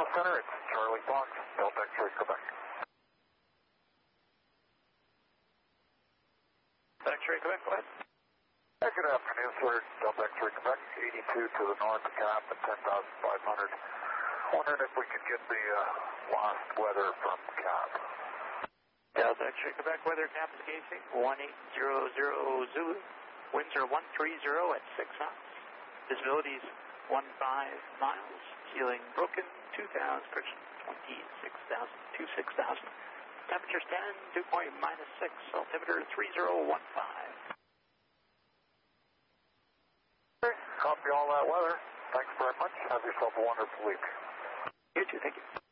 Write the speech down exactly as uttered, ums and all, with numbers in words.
Center, it's Charlie Fox, Delta X-ray, Quebec. Delta X-ray, Quebec, go ahead. Yeah, good afternoon, sir. Delta X-ray, Quebec, eighty-two to the north of Cap at ten thousand five hundred. Wondering if we could get the uh, last weather from Cap. Delta X-ray, Quebec, weather Cap is gauging one eight zero zero Zulu. Winds are one three zero at six knots. Visibility is one five miles. Ceiling broken, two thousand, pressure twenty-six thousand, twenty-six thousand. Temperature ten, dew point minus six, altimeter three zero one five. Okay, copy all that weather. Thanks very much. Have yourself a wonderful week. You too, thank you.